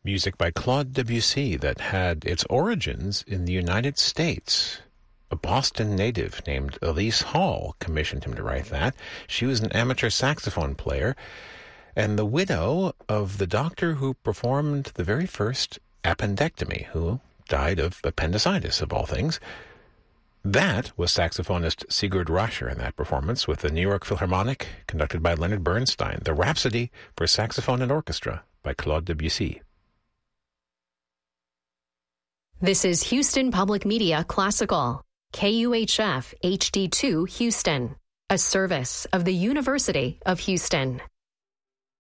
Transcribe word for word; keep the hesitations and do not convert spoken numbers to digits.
music by Claude Debussy that had its origins in the United States. A Boston native named Elise Hall commissioned him to write that. She was an amateur saxophone player and the widow of the doctor who performed the very first appendectomy, who died of appendicitis, of all things. That was saxophonist Sigurd Rascher in that performance with the New York Philharmonic, conducted by Leonard Bernstein, the Rhapsody for Saxophone and Orchestra by Claude Debussy. This is Houston Public Media Classical, K U H F H D two Houston, a service of the University of Houston.